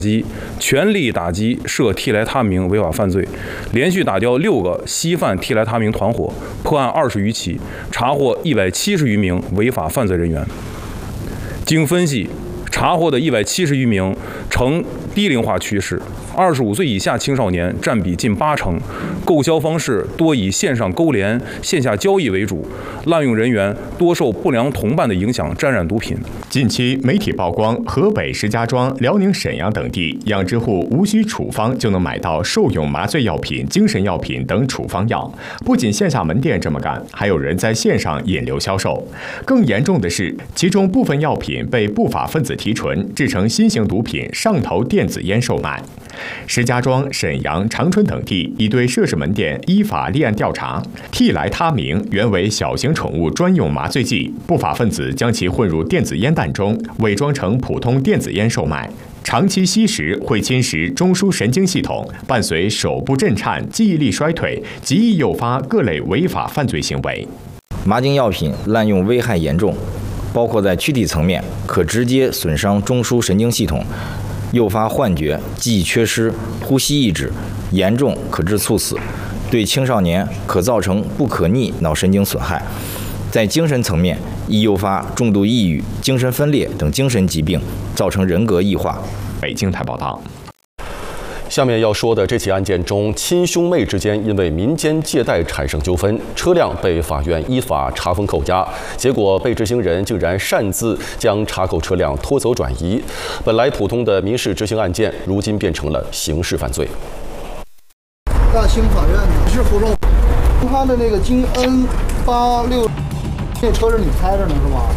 全力打击涉替莱他命违法犯罪，连续打掉6个吸贩替莱他命团伙，破案20余起，查获170余名违法犯罪人员。经分析，查获的170余名呈低龄化趋势，25岁以下青少年占比近80%，购销方式多以线上勾连、线下交易为主，滥用人员多受不良同伴的影响沾染毒品。 近期媒体曝光，河北石家庄、辽宁沈阳等地养殖户无需处方就能买到受用麻醉药品、精神药品等处方药。不仅线下门店这么干，还有人在线上引流销售。更严重的是，其中部分药品被不法分子提纯，制成新型毒品上头电子烟售卖。石家庄、沈阳、长春等地已对涉事门店依法立案调查。替莱他明原为小型宠物专用麻醉剂，不法分子将其混入电子烟弹中，伪装成普通电子烟售卖。长期吸食会侵蚀中枢神经系统，伴随手部震颤、记忆力衰退，极易诱发各类违法犯罪行为。 麻精药品滥用危害严重，包括在躯体层面可直接损伤中枢神经系统，诱发幻觉、记忆缺失、呼吸抑制，严重可致猝死；对青少年可造成不可逆脑神经损害。在精神层面，易诱发重度抑郁、精神分裂等精神疾病，造成人格异化。 北京台报道。 下面要说的这起案件中，亲兄妹之间因为民间借贷产生纠纷，车辆被法院依法查封扣押，结果被执行人竟然擅自将查扣车辆拖走转移。本来普通的民事执行案件，如今变成了刑事犯罪。 大兴法院是福州，他的那个京 N86，这车是你开着呢是吧？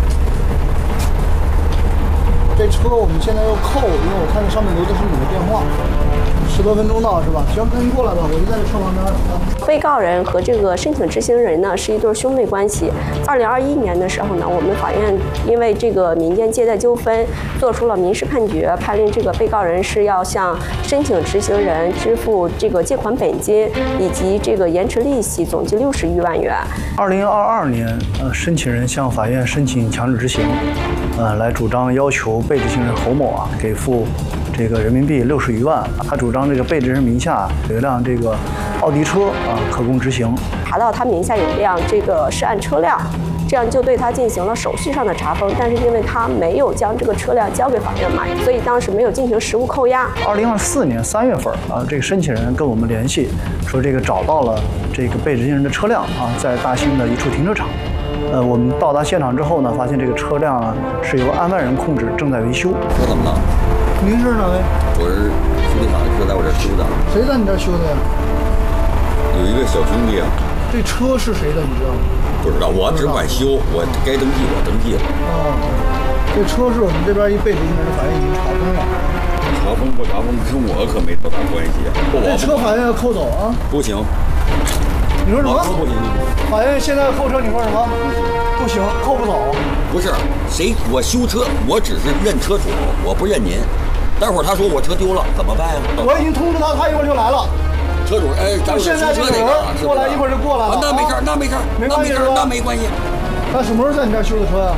这车我们现在要扣，因为我看这上面留的是你的电话，10多分钟到是吧？行，那你过来吧，我就在这车旁边。 被告人和这个申请执行人呢是一对兄妹关系。2021年的时候呢，我们法院因为这个民间借贷纠纷，做出了民事判决，判令这个被告人是要向申请执行人支付这个借款本金以及这个延迟利息，总计60余万元。 2022年，申请人向法院申请强制执行，来主张要求被执行人侯某给付这个人民币60余万。他主张这个被执行人名下有一辆这个奥迪车可供执行。 查到他名下有一辆这个涉案车辆，这样就对他进行了手续上的查封，但是因为他没有将这个车辆交给法院买，所以当时没有进行实物扣押。 2024年3月份这个申请人跟我们联系，说这个找到了这个被执行人的车辆在大兴的一处停车场。我们到达现场之后呢，发现这个车辆是由案外人控制，正在维修。 车怎么了？ 您是哪位？ 我是修理厂的车，在我这修的。 谁在你这修的呀？ 有一个小兄弟啊。 这车是谁的？你知道吗？ 不知道，我只管修，我该登记我登记了。 这车是我们这边一被执行人，法院已经查封了。 查封不查封跟我可没多大关系。 这车法院要扣走啊？ 不行。 你说什么？ 不行。 法院现在扣车，你说什么？不行，扣不走。 不是，我修车，我只是认车主，我不认您。待会儿他说我车丢了，怎么办呀？ 我已经通知他，他一会儿就来了。 车主，咱现在这个人过来一会儿就过来了。 那没事，那没事， 没关系， 那没关系。 他什么时候在你这儿修的车呀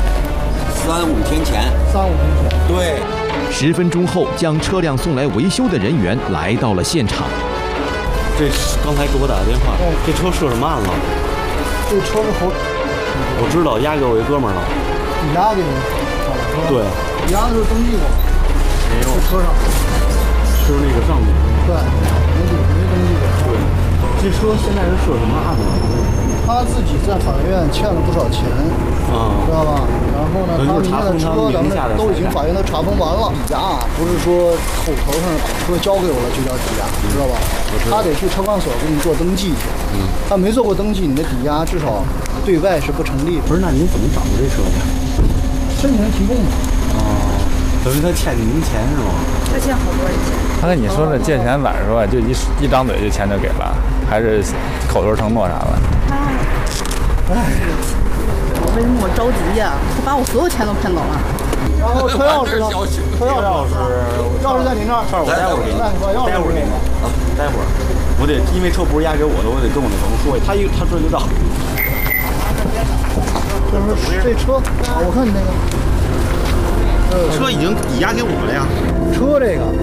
？3、5天前。 3、5天前。 对。 10分钟后，将车辆送来维修的人员来到了现场。 这刚才给我打的电话，这车涉什么案了？ 这车是侯。 我知道，押给我一哥们儿了。 你押给你？ 对。 你押的时候登记过吗？ 没有。 车上。 是那个上面。 对，没登记过。 对。这车现在是涉什么案子？ 他自己在法院欠了不少钱，知道吧？然后呢，他名下的车咱们都已经法院都查封完了。抵押不是说口头上把车交给我了就叫抵押，知道吧？他得去车管所给你做登记去。他没做过登记，你的抵押至少对外是不成立。 不是，那您怎么找的这车的？ 申请人提供的。 等于他欠您钱是吗？ 他欠好多人钱。 他跟你说的借钱咋说，就一张嘴就钱就给了，还是口头承诺啥的？ 我为什么我着急呀？他把我所有钱都骗走了。 然后车钥匙呢？车钥匙在您这儿。 我待会儿给你。 待会儿给你。 待会儿，我得因为车不是押给我的，我得跟我那朋友说。他说就到。 就是这车，我看你那个。 车已经抵押给我了呀。 车这个